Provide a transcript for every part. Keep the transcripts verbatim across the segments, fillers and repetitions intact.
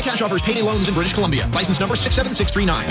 Cash offers payday loans in British Columbia. License number six seven six three nine.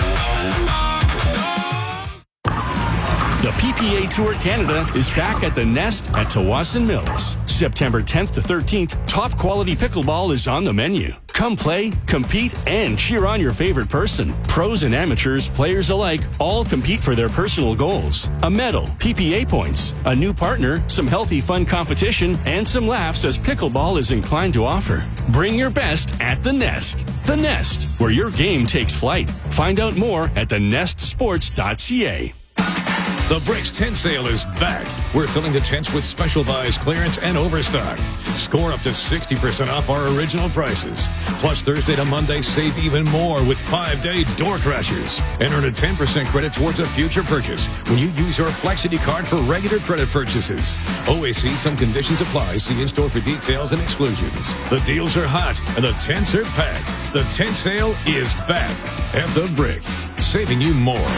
The P P A Tour Canada is back at the Nest at Tawasin Mills. September tenth to thirteenth, top quality pickleball is on the menu. Come play, compete, and cheer on your favorite person. Pros and amateurs, players alike, all compete for their personal goals. A medal, P P A points, a new partner, some healthy fun competition, and some laughs as pickleball is inclined to offer. Bring your best at the Nest. The Nest, where your game takes flight. Find out more at the nest sports dot c a. The Bricks tent sale is back. We're filling the tents with special buys, clearance, and overstock. Score up to sixty percent off our original prices. Plus, Thursday to Monday, save even more with five-day door crashers. And earn a ten percent credit towards a future purchase when you use your Flexity card for regular credit purchases. Always see some conditions apply. See in-store for details and exclusions. The deals are hot, and the tents are packed. The tent sale is back at The Brick, saving you more.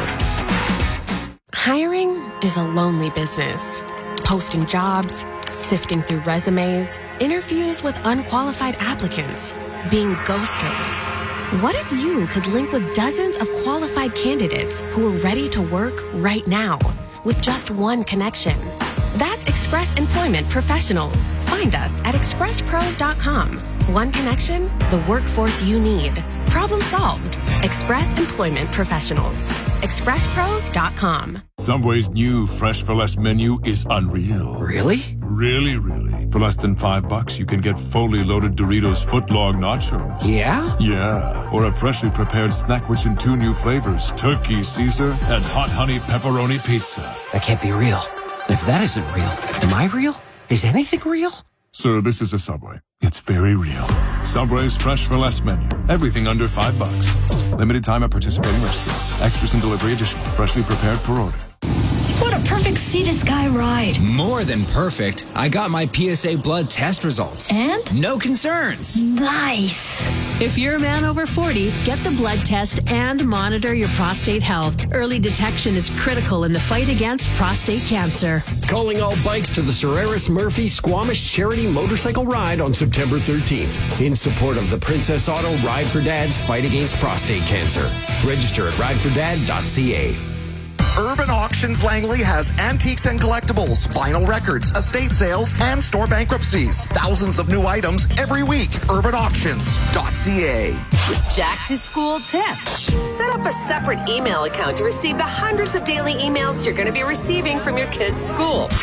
Hiring is a lonely business. Posting jobs, sifting through resumes, interviews with unqualified applicants, being ghosted. What if you could link with dozens of qualified candidates who are ready to work right now with just one connection? That's Express Employment Professionals. Find us at express pros dot com. One connection, the workforce you need. Problem solved. Express Employment Professionals. express pros dot com. Subway's new Fresh for Less menu is unreal. Really? Really, really. For less than five bucks, you can get fully loaded Doritos footlong nachos. Yeah? Yeah. Or a freshly prepared snack rich in two new flavors, turkey Caesar and hot honey pepperoni pizza. That can't be real. If that isn't real, am I real? Is anything real? Sir, this is a Subway. It's very real. Subway's Fresh for Less menu. Everything under five bucks. Limited time at participating restaurants. Extras and delivery additional. Freshly prepared per order. What a perfect Sea to Sky ride. More than perfect. I got my P S A blood test results. And? No concerns. Nice. If you're a man over forty, get the blood test and monitor your prostate health. Early detection is critical in the fight against prostate cancer. Calling all bikes to the Solaris Murphy Squamish Charity Motorcycle Ride on September thirteenth in support of the Princess Auto Ride for Dad's fight against prostate cancer. Register at ride for dad dot c a. Urban Auctions Langley has antiques and collectibles, vinyl records, estate sales, and store bankruptcies. Thousands of new items every week. urban auctions dot c a. Jack to School tips. Set up a separate email account to receive the hundreds of daily emails you're going to be receiving from your kids' school.